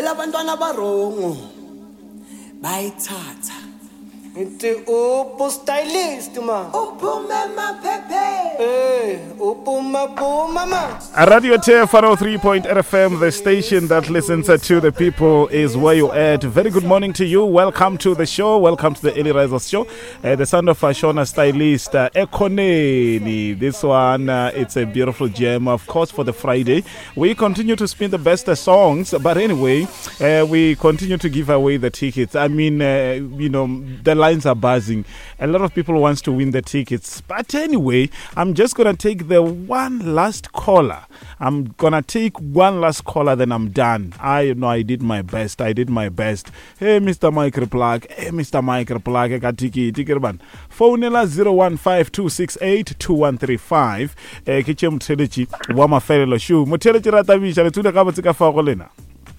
abantwana barongo bayithatha Inti upo stylist ma Upo mama pepe Upo mama Radio TFR 3.FM, the station that listens to the people is where you at. Very good morning to you. Welcome to the show. Welcome to the Early Risers show. The sound of Shona Stylist Ekoneni. This one, it's a beautiful gem, of course, for the Friday. We continue to spin the best songs, but anyway, we continue to give away the tickets. I mean, the lines are buzzing. A lot of people wants to win the tickets. But anyway, I'm just going to take the one last caller. I'm going to take one last caller, then I'm done. I did my best. Hey, Mr. Mike Replag. I got ticket. Phone 015-268-2135. Kiche mutelechi wa mafelelo shu. Mutelechi ratavisha letule kaba tsika fago lena.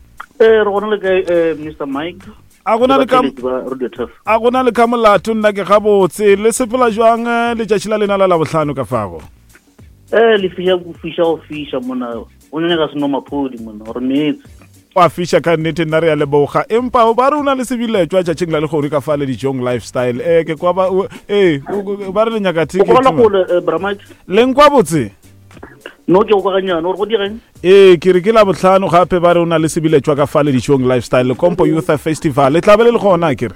Mr. Mike. A gona le kamolato nna ke gabotse le sepela jwang le tšatši la lena la bohlano ka fago le fisha mona o ne ka seno maphodi mona re metse wa fisha ka nnete nna re ya leboga empa o ba re una le sebiletšwa tšatšing la le gore ka fa le dijong lifestyle ke kwa ba ba re le nyaka ticket leng kwa botse no ke go ganyana o go direng ke re ke la bohlano gape ba re una le sebiletšwa ka fa le dijong lifestyle Compo Youth Festival le tlabe le gona ke re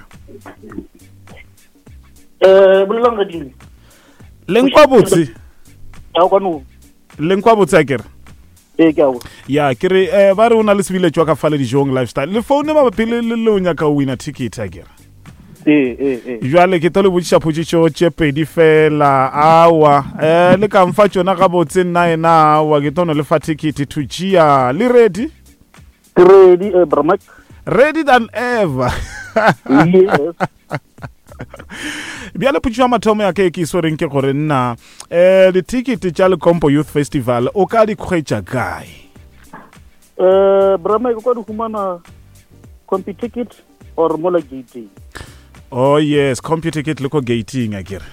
bolanga ding leng kwa botse ya kwa no leng kwa botse ke re ke a ya ke re ba re una le sebiletšwa ka fa le dijong lifestyle le phone ba pele le o nyaka wina ticket ke re jwale ke tlo botšiša potšišo tše pedi fela awa le ka mfa tšona ga botse nna ena awa ke tono le fa ticket to chia le ready Bramak ready than ever yes bjale potšišo mathomo ya ke iswareng ke gore nna le ticket tša le Compo Youth Festival o ka di kgwetša kae Bramak kwa di humana compi ticket or mola gating. Oh yes, computer kit le ko gating a kere.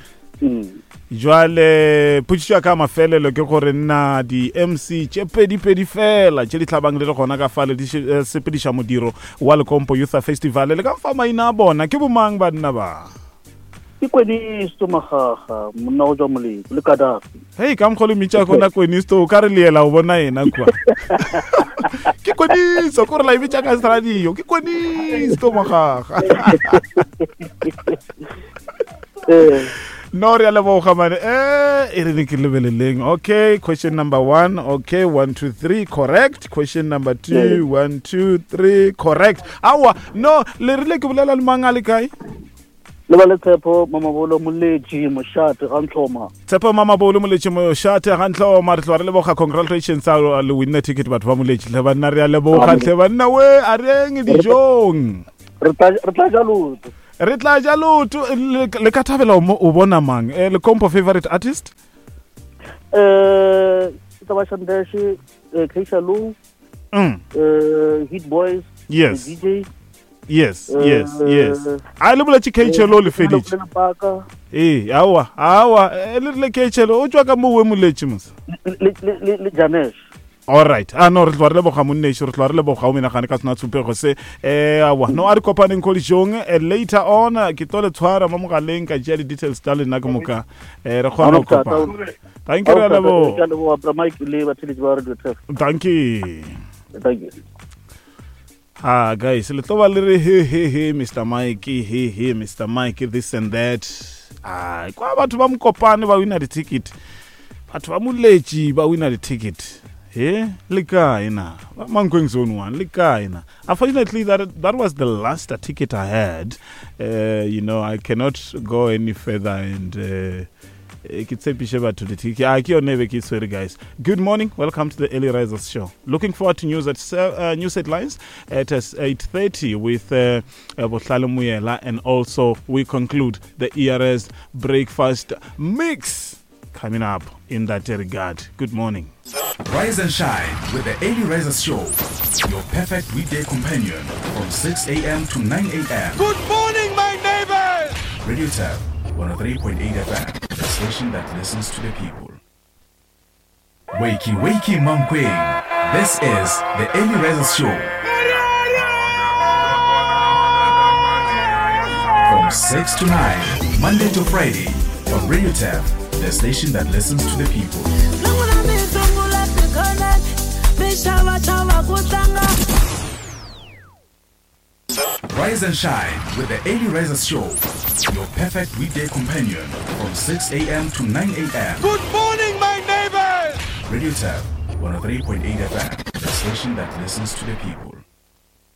Jwale potšišo ka mafelelo ke gore nna di MC tše pedi fela tše di tlhabang le gona ka fa le di sepediša modiro wa le Compo Youth Festival le ka fa maina a bona ke bomang ba nna ba ke kwenisto magaga monna go tswa moleng le Kadafi hey ka mkhole mitša gona kwenisto o ka re leela o bona ena kwa ke kwenisto gore la ibitša ka radio ke kwenisto magaga no re a leboga mane e re ke lebeleleng okay question number 1 okay 1 2 3 correct question number 2 1 2 3 correct awa no le rile ke bolela le manga le kae le ba le Tshepo Mamabolo Moletši Mošate ga Ntlhoma Tshepo Mamabolo Moletši Mošate ga Ntlhoma re tlo re leboga congratulations a le win ticket batho ba Moletši le banna re a leboga tle banna we a reng dijong re tla ja loto le ka thabela o bona mang le Compo favorite artist ka ba Shandeshi Keisha Lou Hit Boys yes DJ yes a le boletše keitšhelo le feditše awa le keitšhelo o tšwa ka mo we moletše mose le Janesh all right no re tlo re leboga monnešo re tlo re leboga o menagane ka tsona tshupego se awa no a re kopaneng ko dijong later on ke tlo le tshwara mo mogaleng ka tšea di-details tša lena ke moka re kgona go kopana thank you thank you guys le tlo ba le re he Mr. Mike this and that kwa batho ba mokopane ba wina di-ticket batho ba moletši ba wina di-ticket le kae na Mankweng Zone 1 le kae na unfortunately that was the last ticket I had I cannot go any further and guys. Good morning. Welcome to the Early Risers show. Looking forward to news headlines at 8:30 with Bohlalo Muyela, and also we conclude the ERS breakfast mix coming up in that regard. Good morning. Rise and shine with the Early Risers show. Your perfect weekday companion from 6 a.m. to 9 a.m. Good morning my neighbors. Radio Tab 103.8 FM. The station that listens to the people. Wakey Mankweng. This is the Early Risers show. 6 to 9, Monday to Friday, on Radio Tap, the station that listens to the people. Rise and shine with the Early Risers Show, your perfect weekday companion from 6 a.m. to 9 a.m. Good morning, my neighbors. Radio Tap, 103.8 FM, the station that listens to the people.